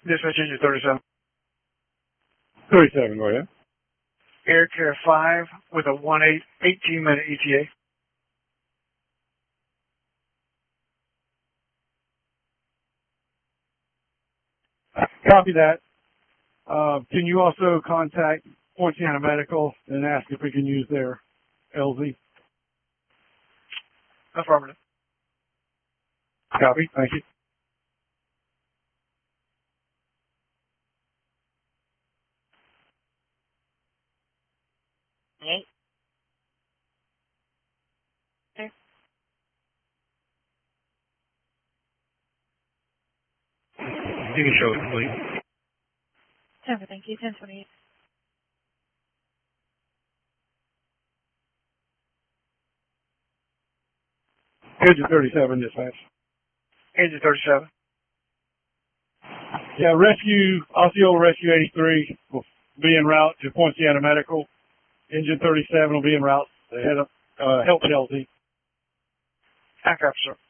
Dispatch engine 37. 37, go ahead. Air Care 5 with a 18-minute ETA. Copy that. Can you also contact Poinciana Medical and ask if we can use their LZ? Affirmative. Copy. Thank you. Okay. Okay. You can show it, please. 10 for thank you. 1028. Engine 37, dispatch. Engine 37. Yeah, Osceola Rescue 83 will be en route to Poinciana Medical. Engine 37 will be en route to help LZ. Aircraft, sir.